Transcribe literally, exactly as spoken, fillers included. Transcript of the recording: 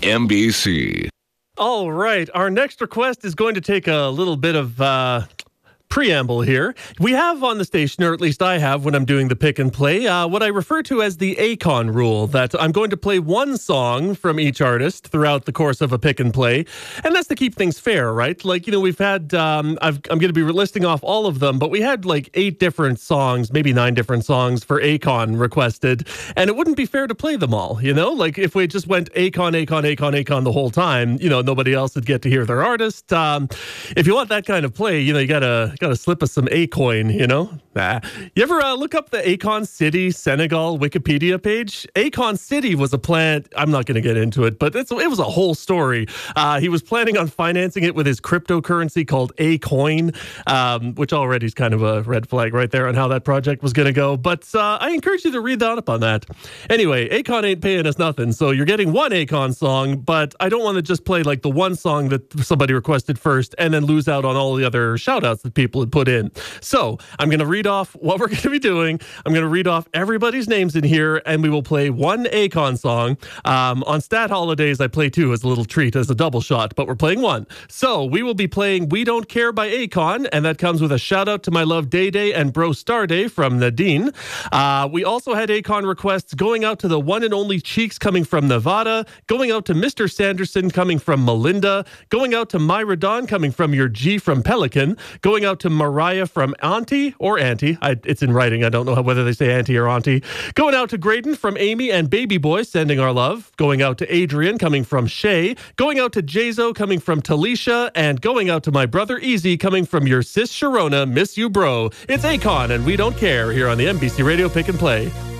M B C. All right. Our next request is going to take a little bit of uh, preamble here. We have on the station, or at least I have when I'm doing the pick and play, uh, what I refer to as the Akon rule, that I'm going to play one song from each artist throughout the course of a pick and play. And that's to keep things fair, right? Like, you know, we've had, um, I've, I'm going to be listing off all of them, but we had like eight different songs, maybe nine different songs for Akon requested. And it wouldn't be fair to play them all, you know? Like if we just went Akon, Akon, Akon, Akon the whole time, you know, nobody else would get to hear their artist. Um, if you want that kind of play, you know, you gotta, gotta slip us some A-coin, you know? Nah. You ever uh, look up the Akon City, Senegal Wikipedia page? Akon City was a plan. I'm not going to get into it, but it's, it was a whole story. Uh, he was planning on financing it with his cryptocurrency called A-coin, um, which already is kind of a red flag right there on how that project was going to go. But uh, I encourage you to read up on that. Anyway, Akon ain't paying us nothing, so you're getting one Akon song, but I don't want to just play like the one song that somebody requested first and then lose out on all the other shout-outs that people had put in. So I'm going to read off what we're going to be doing. I'm going to read off everybody's names in here, and we will play one Akon song. Um, on Stat Holidays, I play two as a little treat, as a double shot, but we're playing one. So we will be playing We Don't Care by Akon, and that comes with a shout out to my love Day Day and Bro Star Day from Nadine. Uh, we also had Akon requests going out to the one and only Cheeks coming from Nevada, going out to Mister Sanderson coming from Melinda, going out to Myra Dawn coming from your G from Pelican, going out to Mariah from Auntie or Auntie. I, it's in writing. I don't know how, whether they say Auntie or Auntie. Going out to Graydon from Amy and Baby Boy, sending our love. Going out to Adrian coming from Shay. Going out to Jazo coming from Talisha. And going out to my brother Easy coming from your sis Sharona. Miss you, bro. It's Akon and We Don't Care here on the M B C Radio Pick and Play.